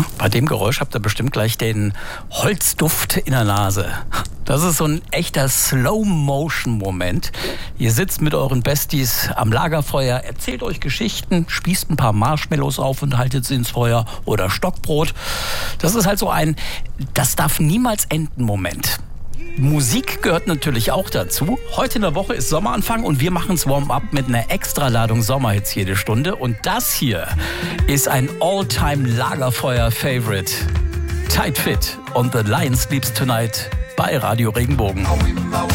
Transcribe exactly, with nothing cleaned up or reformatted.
Ja, bei dem Geräusch habt ihr bestimmt gleich den Holzduft in der Nase. Das ist so ein echter Slow-Motion-Moment. Ihr sitzt mit euren Besties am Lagerfeuer, erzählt euch Geschichten, spießt ein paar Marshmallows auf und haltet sie ins Feuer oder Stockbrot. Das ist halt so ein das darf niemals enden Moment. Musik gehört natürlich auch dazu. Heute in der Woche ist Sommeranfang und wir machen's Warm-up mit einer Extraladung Sommerhits jede Stunde. Und das hier ist ein All-Time-Lagerfeuer-Favorite. Tight Fit und The Lion Sleeps Tonight bei Radio Regenbogen.